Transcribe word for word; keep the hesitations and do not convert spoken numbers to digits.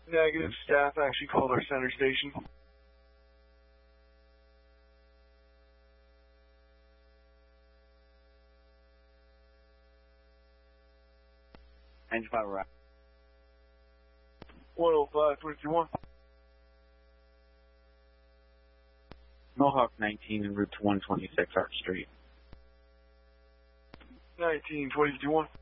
Negative. Staff actually called our center station. Engine five, right. one oh five, twenty-two one. Mohawk nineteen en route to one twenty-six Arch Street. nineteen, twenty-two one.